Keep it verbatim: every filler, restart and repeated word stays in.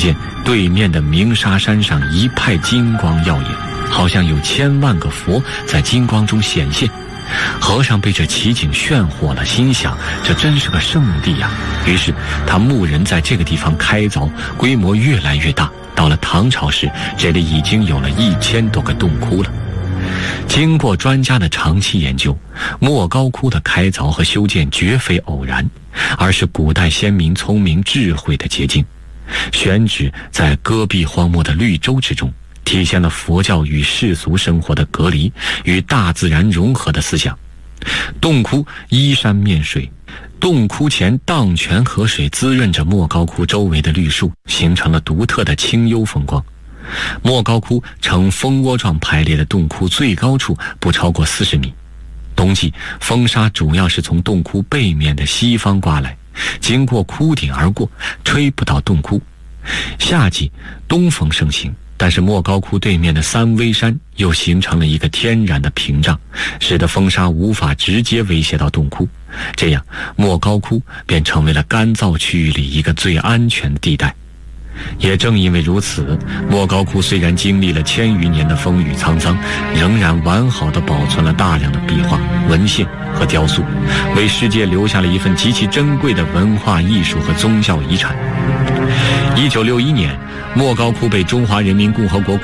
见对面的鸣沙山上一派金光耀眼，好像有千万个佛在金光中显现。和尚被这奇景炫火了，心想这真是个圣地呀、啊。于是他牧人在这个地方开凿，规模越来越大。到了唐朝时，这里已经有了一千多个洞窟了。经过专家的长期研究，莫高窟的开凿和修建绝非偶然，而是古代先民聪明智慧的结晶。选址在戈壁荒漠的绿洲之中，体现了佛教与世俗生活的隔离与大自然融合的思想。洞窟依山面水，洞窟前荡泉河水滋润着莫高窟周围的绿树，形成了独特的清幽风光。莫高窟呈蜂窝状排列的洞窟最高处不超过四十米。冬季风沙主要是从洞窟背面的西方刮来，经过窟顶而过，吹不到洞窟。夏季东风盛行，但是莫高窟对面的三危山又形成了一个天然的屏障，使得风沙无法直接威胁到洞窟，这样莫高窟便成为了干燥区域里一个最安全的地带。也正因为如此，莫高窟虽然经历了千余年的风雨沧桑，仍然完好地保存了大量的壁画、文献和雕塑，为世界留下了一份极其珍贵的文化艺术和宗教遗产。一九六一年，莫高窟被中华人民共和国